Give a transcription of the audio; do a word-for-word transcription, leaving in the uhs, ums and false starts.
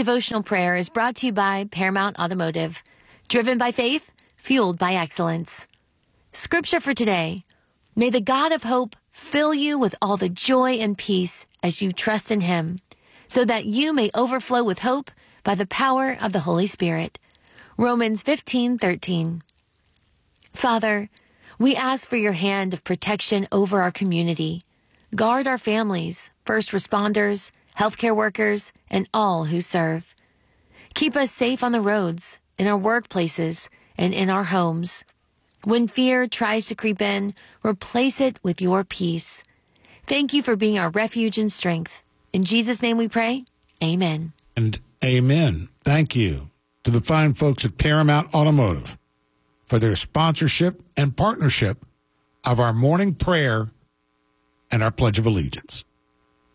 devotional prayer is brought to you by Paramount Automotive. Driven by faith, fueled by excellence. Scripture for today. May the God of hope fill you with all the joy and peace as you trust in him, so that you may overflow with hope by the power of the Holy Spirit. Romans fifteen thirteen. Father, we ask for your hand of protection over our community. Guard our families, first responders, healthcare workers, and all who serve. Keep us safe on the roads, in our workplaces, and in our homes. When fear tries to creep in, replace it with your peace. Thank you for being our refuge and strength. In Jesus' name we pray, amen. And amen. Thank you to the fine folks at Paramount Automotive for their sponsorship and partnership of our morning prayer and our Pledge of Allegiance.